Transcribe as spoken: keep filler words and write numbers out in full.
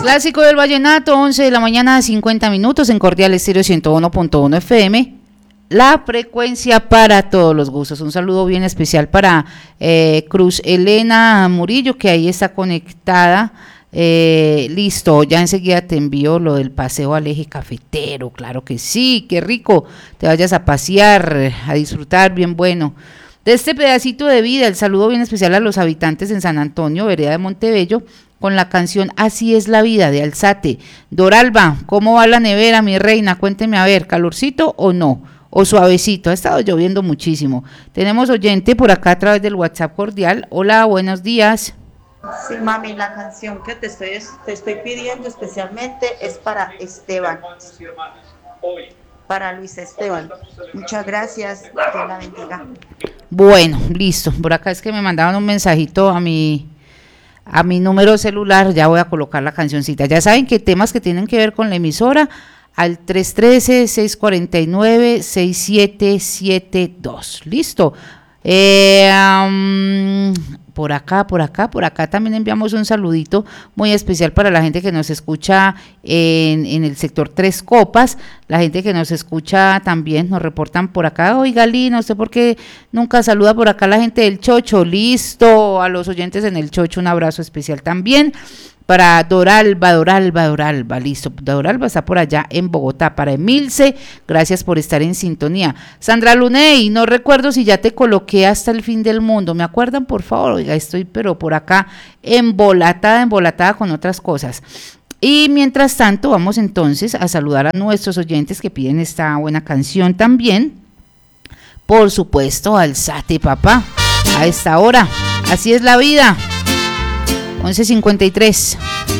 Clásico del vallenato, once de la mañana, cincuenta minutos en Cordial Estéreo ciento uno punto uno F M. La frecuencia para todos los gustos. Un saludo bien especial para eh, Cruz Elena Murillo, que ahí está conectada. Eh, listo, ya enseguida te envío lo del paseo al eje cafetero. Claro que sí, qué rico. Te vayas a pasear, a disfrutar, bien bueno. De este pedacito de vida, el saludo bien especial a los habitantes en San Antonio, vereda de Montebello, con la canción Así es la vida de Alzate. Doralba, ¿cómo va la nevera, mi reina? Cuénteme a ver, ¿calorcito o no? O suavecito, ha estado lloviendo muchísimo. Tenemos oyente por acá a través del WhatsApp Cordial. Hola, buenos días. Sí, mami, la canción que te estoy, te estoy pidiendo especialmente es para Esteban. Para Luis Esteban. Muchas gracias, Dios la bendiga. Bueno, listo. Por acá es que me mandaban un mensajito a mi, a mi número celular, ya voy a colocar la cancioncita. Ya saben que temas que tienen que ver con la emisora, al tres uno tres, seis cuatro nueve, seis siete siete dos. Listo. Eh, um, por acá, por acá, por acá también enviamos un saludito muy especial para la gente que nos escucha en, en el sector Tres Copas, la gente que nos escucha también, nos reportan por acá, oiga Gali, no sé por qué nunca saluda por acá la gente del Chocho. Listo, a los oyentes en el Chocho un abrazo especial también. Para Doralba, Doralba, Doralba, listo, Doralba está por allá en Bogotá. Para Emilce, gracias por estar en sintonía. Sandra Luney, no recuerdo si ya te coloqué hasta el fin del mundo, ¿me acuerdan por favor? Oiga, estoy pero por acá embolatada, embolatada con otras cosas. Y mientras tanto, vamos entonces a saludar a nuestros oyentes que piden esta buena canción también. Por supuesto, Alzate, papá, a esta hora, así es la vida. once cincuenta y tres.